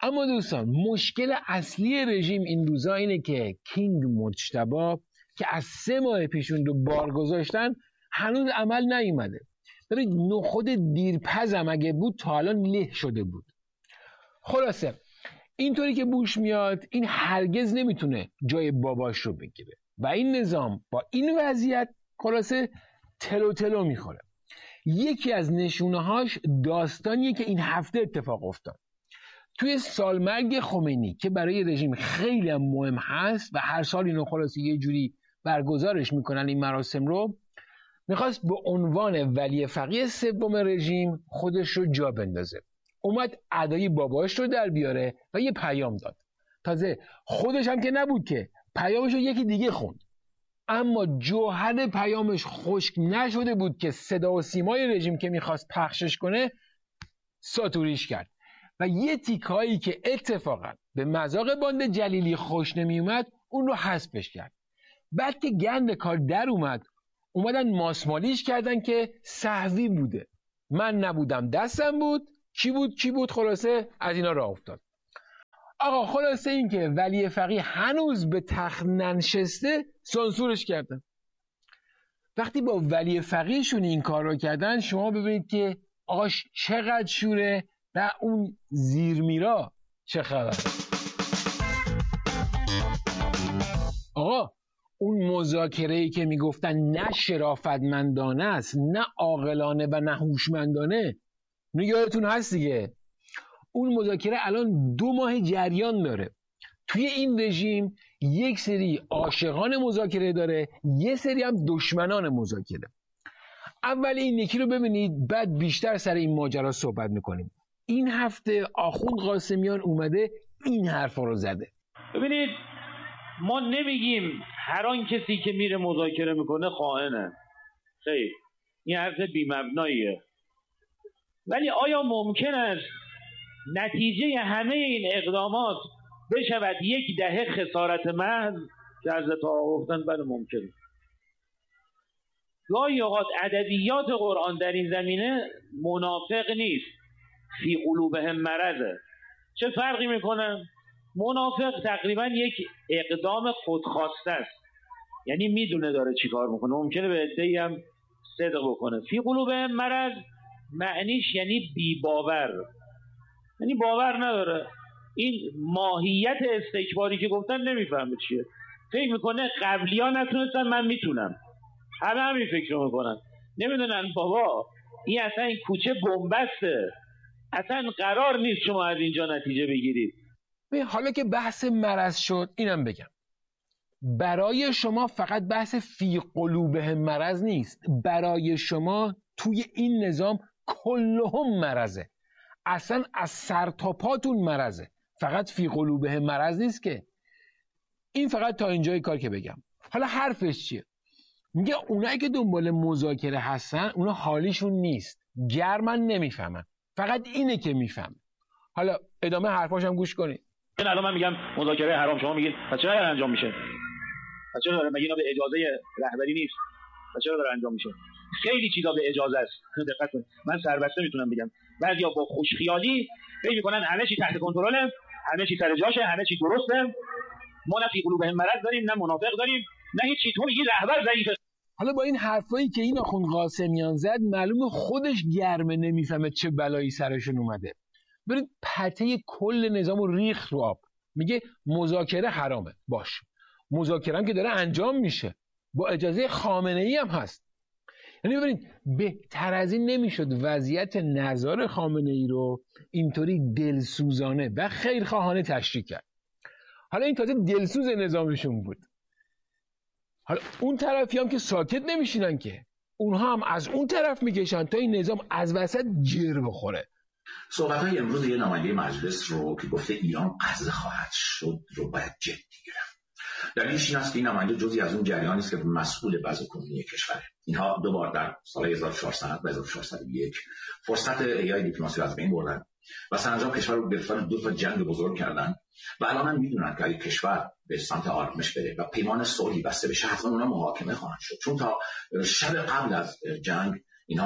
اما دوستان مشکل اصلی رژیم این روزا اینه که کینگ مجتبی که از 3 ماه پیش اون رو بار گذاشتن هنوز عمل نیومده. ببین نخود دیرپزم اگه بود تا الان له شده بود. خلاصه اینطوری که بوش میاد این هرگز نمیتونه جای باباش رو بگیره و این نظام با این وضعیت خلاصه تلو تلو میخوره. یکی از نشونه‌هاش داستانیه که این هفته اتفاق افتاد. توی سالمرگ خمینی که برای رژیم خیلی هم مهم هست و هر سال اینو خلاصه یه جوری برگزارش میکنن این مراسم رو، میخواست به عنوان ولی فقیه 3 رژیم خودش رو جا بندازه. اومد ادای باباش رو در بیاره و یه پیام داد. تازه خودش هم که نبود که پیامش رو یکی دیگه خوند، اما جوهر پیامش خشک نشده بود که صدا و سیمای رژیم که میخواست پخشش کنه ساتوریش کرد و یه تیکایی که اتفاقا به مذاق باند جلیلی خوش نمیومد اون رو حذفش کرد. بعد که گند کار در اومدن ماسمالیش کردن که سهوی بوده، من نبودم دستم بود، کی بود خلاصه از اینا راه افتاد. آقا خلاصه این که ولی فقیه هنوز به تخت ننشسته سانسورش کردن. وقتی با ولی فقیهشون این کار رو کردن شما ببینید که آقاش چقدر شوره و اون زیرمیرا چه خبر. آقا اون مذاکره‌ای که میگفتن نه شرافتمندانه است نه عاقلانه و نه هوشمندانه، یادتون هست دیگه. اون مذاکره الان 2 ماه جریان داره. توی این رژیم یک سری عاشقان مذاکره داره، یه سری هم دشمنان مذاکره. اول این یکی رو ببینید بعد بیشتر سر این ماجرا صحبت میکنیم. این هفته آخوند قاسمیان اومده این حرفا رو زده. ببینید ما نمیگیم هر آن کسی که میره مذاکره میکنه خائنه، خیر این حرف بی‌مبناییه. ولی آیا ممکن است نتیجه همه این اقدامات بشود 10 دهه خسارت محض که حضرت آقا گفتن؟ بله ممکنه. گاهی اوقات ادبیات قرآن در این زمینه منافق نیست، فی قلوبهم مرضه. چه فرقی میکنه؟ منافق تقریبا یک اقدام خودخواسته است، یعنی میدونه داره چی کار میکنه، ممکنه به عده‌ای هم صدق بکنه. فی قلوبهم مرض معنیش یعنی بی باور، یعنی باور نداره. این ماهیت استکباری که گفتن نمیفهمه چیه، فکر میکنه قبلی‌ها نتونستن من میتونم، همه همین فکر میکنن، نمیدونن بابا این اصلا این کوچه بنبسته، اصلا قرار نیست شما از اینجا نتیجه بگیرید. حالا که بحث مرض شد اینم بگم، برای شما فقط بحث فی قلوبهم مرض نیست، برای شما توی این نظام کلهم مرضه، اصلا از سر تا پاتون مرضه، فقط فی قلوبهم مرض نیست که. این فقط تا اینجای کار که بگم. حالا حرفش چیه؟ میگه اونایی که دنبال مذاکره هستن اونا حالیشون نیست، گرمن، نمیفهمن، فقط اینه که میفهمه. حالا ادامه حرفاشم گوش کنید. این الان من میگم مذاکره حرام، شما میگید پس چرا انجام میشه؟ پس چرا داره؟ مگه اینا به اجازه رهبری نیست؟ پس چرا داره انجام میشه؟ خیلی چیزا به اجازه است. دقت کنید، من سربسته میتونم بگم. بعضیا با خوشخیالی فکر میکنن همه چی تحت کنترله، همه چی سر جاشه، همه چی درسته. ما نه فی قلوبهم مرض داریم نه منافق داریم نه هیچ چیز. تو میگی رهبر ضعیفه. حالا با این حرفایی که این آخوند قاسمیان زد معلومه خودش گرمه، نمیفهمه چه بلایی سرشون اومده. برید پته کل نظامو ریخت رو آب. میگه مذاکره حرامه، باش، مذاکره هم که داره انجام میشه با اجازه خامنه‌ای هم هست. یعنی ببینید بهتر از این نمیشد وضعیت نظار خامنه‌ای رو اینطوری دلسوزانه و خیرخواهانه تشریح کرد. حالا این تازه دلسوز نظامشون بود. حالا اون طرفی هم که ساکت نمیشینن که، اونها هم از اون طرف میکشن تا این نظام از وسط جر بخوره. صحبت‌های امروز یه نماینده مجلس رو که گفته ایران غزه خواهد شد رو باید جدی گرفت. دلیلش این است که این نماینده جزئی از اون جریانی است که مسئول وضع کنونی کشوره. اینها 2 بار در سال 1400 و 1401 فرصت احیای دیپلماسی رو از بین بردن و سرانجام کشور رو گرفتن، 2 تا جنگ بزرگ کردن و الان هم میدونن که اگه کشور به سمت آرامش بره و پیمان صلحی بسته بشه حتما اونا محاکمه خواهند شد، چون تا شب قبل از جنگ اینها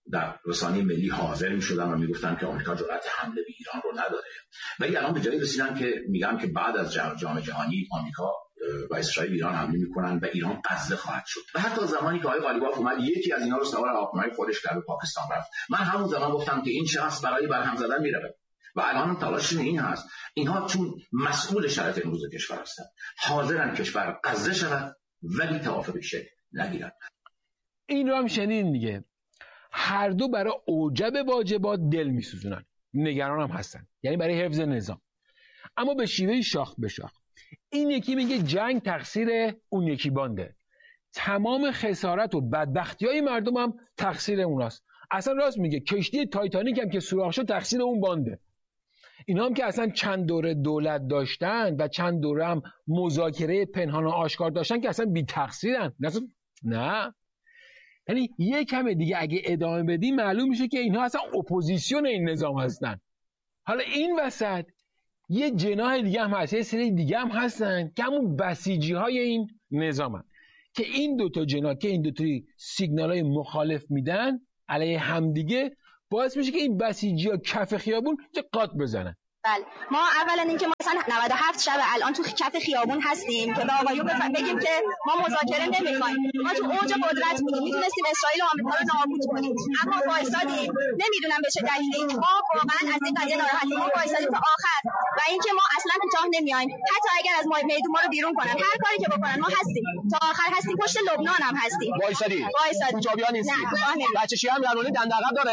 در رسانه ملی حاضر می‌شدن و میگفتن که آمریکا جرأت حمله به ایران رو نداره. ولی الان به جایی رسیدن که میگن که بعد از جام جهانی آمریکا و اسرائیل ایران حمله میکنن و ایران غزه خواهد شد. و حتی زمانی که آقای قالیباف اومد یکی از اینا رو سوار هواپیمای خودش کرد به پاکستان رفت، من همون زمان گفتم که این شخص برای برهم زدن میره و الان تلاششون این هست. اینها چون مسئول شرایط امروز کشور هستن حاضرن کشور غزه شود ولی توافق شکل نگیرن. این رو هم شنیدین دیگه، هر دو برای اوجب واجبات دل میسوزونن، نگران هم هستن، یعنی برای حفظ نظام، اما به شیوه شاخ به شاخ. این یکی میگه جنگ تقصیر اون یکی بانده، تمام خسارت و بدبختی‌های مردم هم تقصیر اوناست. اصلا راست میگه، کشتی تایتانیک هم که سوراخ شد تقصیر اون بانده. اینا هم که اصلا چند دوره دولت داشتن و چند دوره هم مذاکره پنهان و آشکار داشتن که اصلا بی تقصیرن. نه، یعنی یه کم دیگه اگه ادامه بدیم معلوم میشه که اینها اصلا اپوزیسیون این نظام هستن. حالا این وسط یه جناح دیگه هم هست، یه سری دیگه هم هستن که همون بسیجی های این نظام هستن که این دوتا جناح که این دوتا سیگنال های مخالف میدن علیه همدیگه، باعث میشه که این بسیجی ها کف خیابون چه قات بزنن. بله، ما اولا اینکه ما مثلا 97 شب الان تو کف خیابون هستیم که به آقایون بگیم که ما مذاکره نمی‌خوایم. ما تو اوج قدرت بودیم، میتونستیم اسرائیل و آمریکا رو نابود کنیم، اما وایسادیم. نمیدونم به چه دلیلی ما واقعا از این قضیه ناراحتیم. ما وایسادیم تا آخر و اینکه ما اصلا کوتاه نمیایم، حتی اگر از میدون ما رو بیرون کنن، هر کاری که بکنن ما هستیم تا آخر، هستیم. پشت لبنان هم هستیم. وایسادیم. کوتاه‌بیا نیستیم. بچه‌شی هم درمون دندقب داره.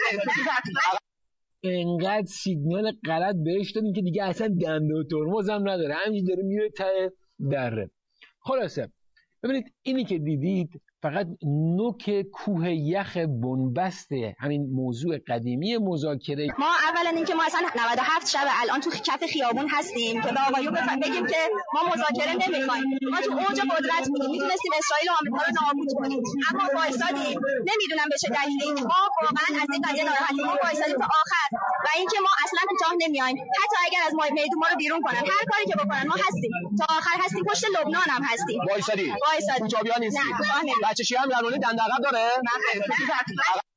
انقدر سیگنال غلط بهش دادیم که دیگه اصلا دنده و ترمز هم نداره، همینجوری داره میره ته دره. خلاصه ببینید اینی که دیدید فقط نوک کوه یخ بنبست همین موضوع قدیمی مذاکره. ما اولا اینکه ما اصلا 97 شب الان تو کف خیابون هستیم که به آقایون بگیم که ما مذاکره نمی‌خوایم. ما تو اوج قدرت بودیم، میتونستیم اسرائیل و آمریکا رو نابود کنیم، اما وایسادیم. نمیدونم به چه دلیلی ما واقعا از این قضیه ناراحتیم. ما وایسادیم تا آخر و اینکه ما اصلا کوتاه نمیایم، حتی اگر از میدون ما رو بیرون کنن، هر کاری که بکنن ما هستیم تا آخر، هستیم. پشت لبنان هم هستیم. وایسادیم. کوتاه‌بیا نیستیم. بچه‌شی هم درمون دندقب داره.